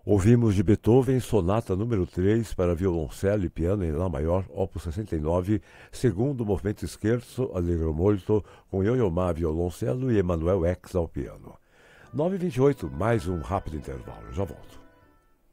Ouvimos de Beethoven, Sonata número 3 para violoncelo e piano em Lá maior, opus 69, segundo movimento scherzo, Allegro molto, com Yo-Yo Ma violoncelo e Emanuel X ao piano. 9h28, mais um rápido intervalo. Já volto.